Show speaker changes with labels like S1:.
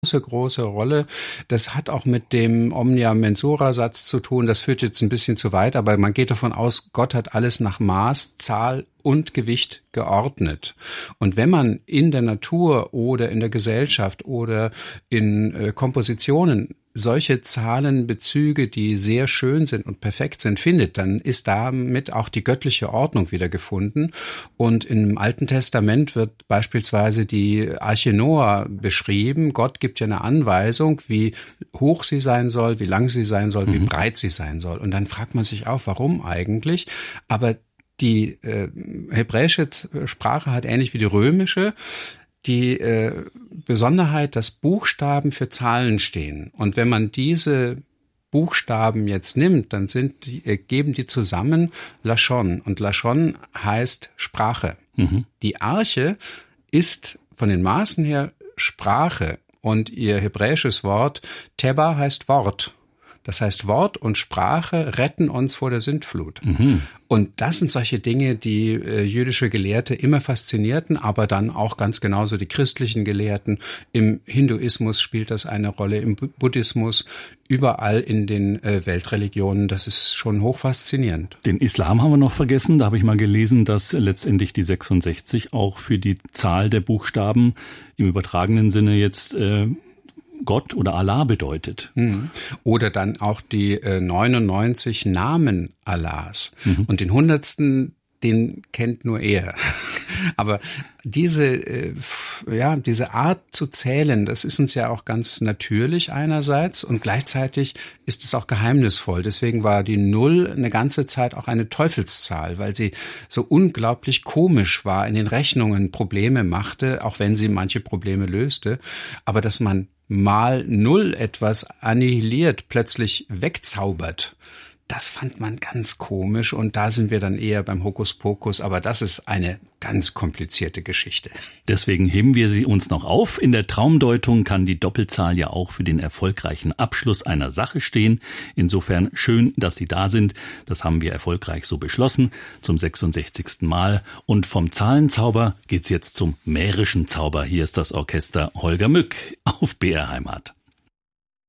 S1: große Rolle. Das hat auch mit dem Omnia Mensura-Satz zu tun. Das führt jetzt ein bisschen zu weit, aber man geht davon aus, Gott hat alles nach Maß, Zahl und Gewicht geordnet. Und wenn man in der Natur oder in der Gesellschaft oder in Kompositionen solche Zahlenbezüge, die sehr schön sind und perfekt sind, findet, dann ist damit auch die göttliche Ordnung wieder gefunden. Und im Alten Testament wird beispielsweise die Arche Noah beschrieben. Gott gibt ja eine Anweisung, wie hoch sie sein soll, wie lang sie sein soll, wie breit sie sein soll. Und dann fragt man sich auch, warum eigentlich? Aber die hebräische Sprache hat ähnlich wie die römische die Besonderheit, dass Buchstaben für Zahlen stehen. Und wenn man diese Buchstaben jetzt nimmt, dann geben die zusammen Lashon. Und Lashon heißt Sprache. Die Arche ist von den Maßen her Sprache. Und ihr hebräisches Wort Teba heißt Wort. Das heißt, Wort und Sprache retten uns vor der Sintflut. Und das sind solche Dinge, die jüdische Gelehrte immer faszinierten, aber dann auch ganz genauso die christlichen Gelehrten. Im Hinduismus spielt das eine Rolle, im Buddhismus, überall in den Weltreligionen. Das ist schon hochfaszinierend.
S2: Den Islam haben wir noch vergessen. Da habe ich mal gelesen, dass letztendlich die 66 auch für die Zahl der Buchstaben im übertragenen Sinne jetzt Gott oder Allah bedeutet.
S1: Oder dann auch die 99 Namen Allahs. Und den 100. den kennt nur er. Aber diese Art zu zählen, das ist uns ja auch ganz natürlich einerseits und gleichzeitig ist es auch geheimnisvoll. Deswegen war die 0 eine ganze Zeit auch eine Teufelszahl, weil sie so unglaublich komisch war, in den Rechnungen Probleme machte, auch wenn sie manche Probleme löste. Aber dass man mal 0 etwas annihiliert, plötzlich wegzaubert, das fand man ganz komisch und da sind wir dann eher beim Hokuspokus, aber das ist eine ganz komplizierte Geschichte.
S2: Deswegen heben wir sie uns noch auf. In der Traumdeutung kann die Doppelzahl ja auch für den erfolgreichen Abschluss einer Sache stehen. Insofern schön, dass Sie da sind. Das haben wir erfolgreich so beschlossen zum 66. Mal. Und vom Zahlenzauber geht's jetzt zum mährischen Zauber. Hier ist das Orchester Holger Mück auf BR Heimat.